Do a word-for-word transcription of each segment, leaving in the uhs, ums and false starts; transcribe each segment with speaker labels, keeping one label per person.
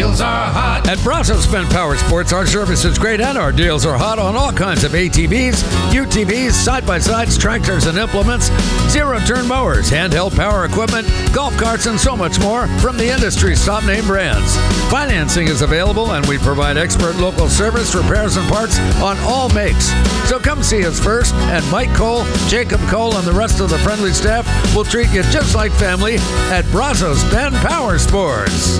Speaker 1: deals are hot.
Speaker 2: At Brazos Bend Power Sports, our service is great and our deals are hot on all kinds of A T Vs, U T Vs, side-by-sides, tractors and implements, zero-turn mowers, handheld power equipment, golf carts, and so much more from the industry's top-name brands. Financing is available, and we provide expert local service, repairs, and parts on all makes. So come see us first, and Mike Cole, Jacob Cole, and the rest of the friendly staff will treat you just like family at Brazos Bend Power Sports.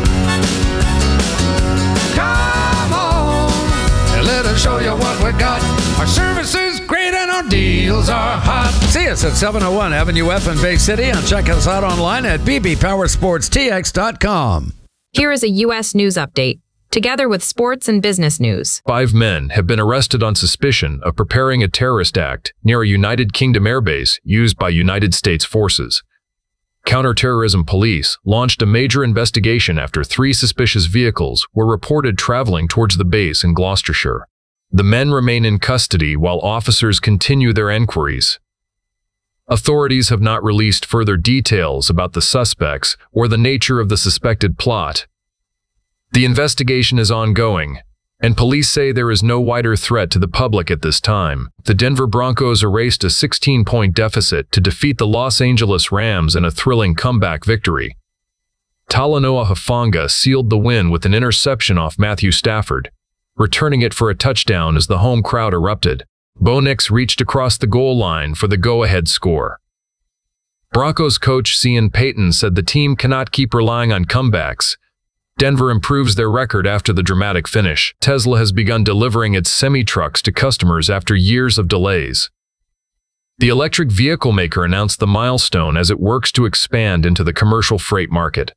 Speaker 1: Come on, and let us show you what we got. Our service is great and our deals are hot.
Speaker 2: See us at seven oh one Avenue F in Bay City, and check us out online at b b power sports t x dot com.
Speaker 3: Here is a U S news update, together with sports and business news.
Speaker 4: Five men have been arrested on suspicion of preparing a terrorist act near a United Kingdom airbase used by United States forces. Counterterrorism police launched a major investigation after three suspicious vehicles were reported traveling towards the base in Gloucestershire. The men remain in custody while officers continue their enquiries. Authorities have not released further details about the suspects or the nature of the suspected plot. The investigation is ongoing, and police say there is no wider threat to the public at this time. The Denver Broncos erased a sixteen-point deficit to defeat the Los Angeles Rams in a thrilling comeback victory. Talanoa Hufanga sealed the win with an interception off Matthew Stafford, returning it for a touchdown as the home crowd erupted. Bo Nix reached across the goal line for the go-ahead score. Broncos coach Sean Payton said the team cannot keep relying on comebacks. Denver improves their record after the dramatic finish. Tesla has begun delivering its semi-trucks to customers after years of delays. The electric vehicle maker announced the milestone as it works to expand into the commercial freight market.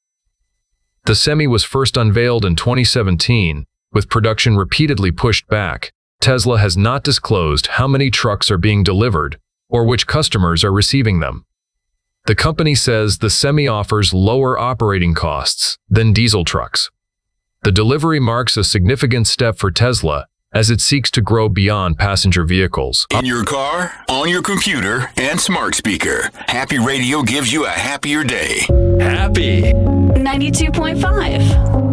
Speaker 4: The Semi was first unveiled in twenty seventeen, with production repeatedly pushed back. Tesla has not disclosed how many trucks are being delivered or which customers are receiving them. The company says the Semi offers lower operating costs than diesel trucks. The delivery marks a significant step for Tesla as it seeks to grow beyond passenger vehicles.
Speaker 5: In your car, on your computer, and smart speaker, Happy Radio gives you a happier day.
Speaker 2: Happy
Speaker 6: ninety-two point five.